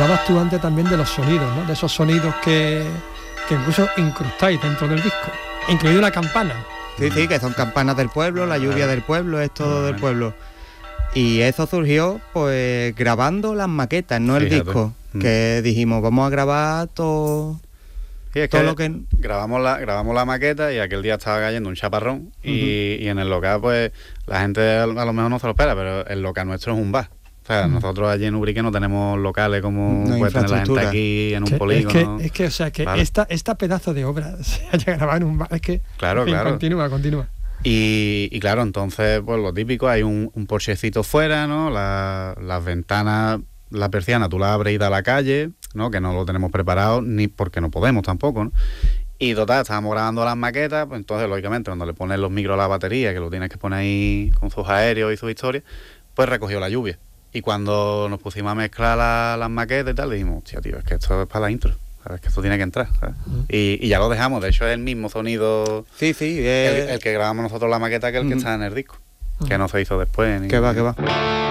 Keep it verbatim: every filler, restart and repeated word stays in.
hablabas tú antes también de los sonidos, ¿no? De esos sonidos que, que incluso incrustáis dentro del disco, incluido la campana. Sí, sí, que son campanas del pueblo, la lluvia del pueblo, es todo del pueblo. Y eso surgió pues grabando las maquetas, no el disco, mm. que dijimos, vamos a grabar todo... Sí, es todo que lo que grabamos la grabamos la maqueta y aquel día estaba cayendo un chaparrón y, uh-huh. y en el local pues la gente a lo mejor no se lo espera, pero el local nuestro es un bar. O sea, uh-huh. nosotros allí en Ubrique no tenemos locales como no puede tener la gente aquí en un que, polígono. Es que, es que, o sea, que ¿vale? esta, esta pedazo de obra se haya grabado en un bar, es que claro, en fin, claro. continúa, continúa. Y, y claro, entonces pues lo típico, hay un, un porchecito fuera, ¿no? La, las ventanas, la persiana tú la abres y da a la calle, ¿no? Que no lo tenemos preparado ni porque no podemos tampoco, ¿no? Y total, estábamos grabando las maquetas, pues entonces lógicamente cuando le pones los micros a la batería, que lo tienes que poner ahí con sus aéreos y sus historias, pues recogió la lluvia. Y cuando nos pusimos a mezclar la, las maquetas y tal, dijimos, hostia, tío, es que esto es para la intro. Es que esto tiene que entrar, ¿sabes? Uh-huh. y, y ya lo dejamos, de hecho es el mismo sonido, sí, sí, eh... el, el que grabamos nosotros la maqueta que el uh-huh. que está en el disco, uh-huh. que no se hizo después. Ni que va, que va.